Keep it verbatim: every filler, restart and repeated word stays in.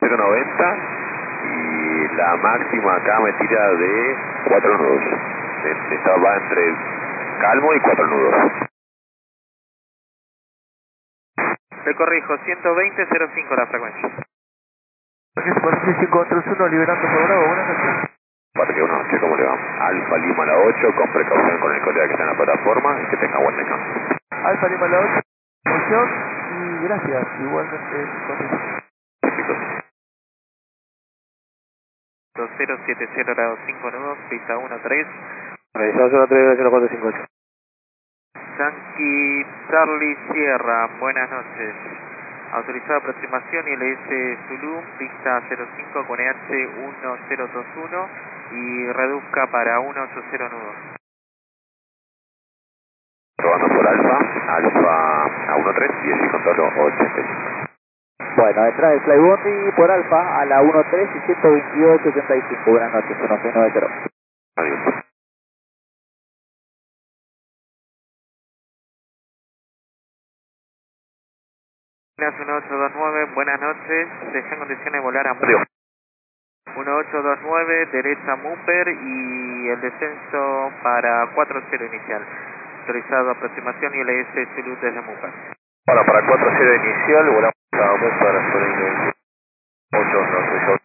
noventa y la máxima acá me tira de cuatro nudos. Esta va entre calmo y cuatro nudos. Le corrijo, ciento veinte cero cinco la frecuencia. cinco cuatro uno, liberando por bravo, buenas noches. Para que uno noche, ¿cómo le va? Alfa Lima la ocho, con precaución con el colega que está en la plataforma y que tenga buen descanso. Alfa Lima la ocho, emoción y gracias, igualmente. Chicos. cero siete cero grado cinco nudos, pista uno tres. Realizamos uno tres cero cuatro cinco ocho. Yankee Charlie Sierra, buenas noches. Autorizada aproximación I L S Zulu, pista cero cinco con E H uno cero dos uno y reduzca para ciento ochenta nudos. Probando por Alfa, Alfa a uno tres y el control ochenta y cinco. Bueno, detrás del Flybondi por Alfa a la uno tres y ciento veintiocho ochenta y cinco. Buenas noches, uno seis nueve cero. Adiós. uno ocho dos nueve, buenas noches, está en condiciones de volar a Adiós. uno ocho dos nueve, derecha Mupper y el descenso para cuatro cero inicial. Autorizado aproximación I L S Zulu desde Mupper. Ahora para cuatro cero inicial, volamos a Mupper, ocho, no sé yo.